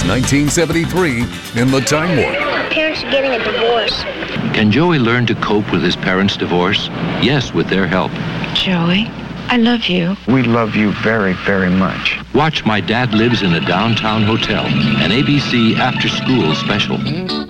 1973 in the Time Warp. My parents are getting a divorce. Can Joey learn to cope with his parents' divorce? Yes, with their help. Joey, I love you. We love you very, very much. Watch My Dad Lives in a Downtown Hotel, an ABC after-school special.